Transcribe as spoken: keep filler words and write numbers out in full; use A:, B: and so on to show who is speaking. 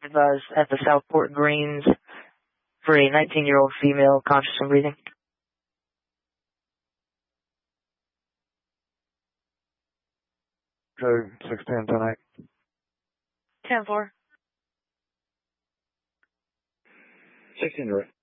A: advised at the Southport Greens for a nineteen-year-old female conscious and breathing.
B: Code six ten ten eight.
C: ten four.
B: sixteen direct.